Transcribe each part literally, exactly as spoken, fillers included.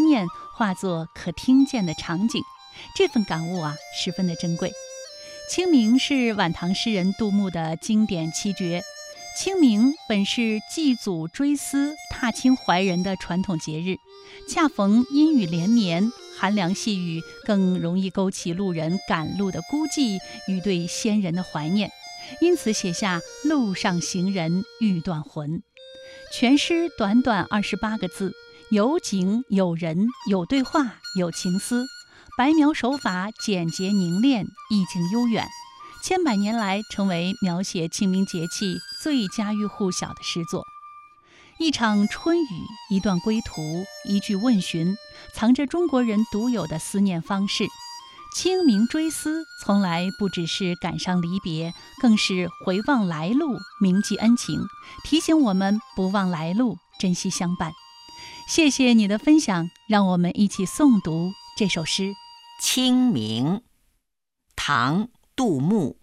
念化作可听见的场景，这份感悟啊，十分的珍贵。清明是晚唐诗人杜牧的经典七绝。清明本是祭祖追思、踏青怀人的传统节日，恰逢阴雨连绵，寒凉细雨更容易勾起路人赶路的孤寂与对先人的怀念，因此写下“路上行人欲断魂”。全诗短短二十八个字，有景有人，有对话，有情思，白描手法简洁凝练，意境悠远，千百年来成为描写清明节气最家喻户晓的诗作。一场春雨，一段归途，一句问询，藏着中国人独有的思念方式。清明追思从来不只是感伤离别，更是回望来路，铭记恩情，提醒我们不忘来路，珍惜相伴。谢谢你的分享，让我们一起诵读这首诗《 清明》，唐·杜牧。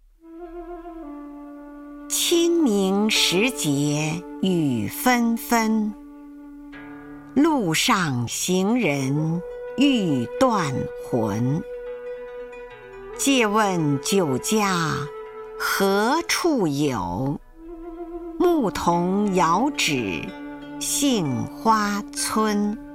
清明时节雨纷纷，路上行人欲断魂。借问酒家何处有？牧童遥指杏花村。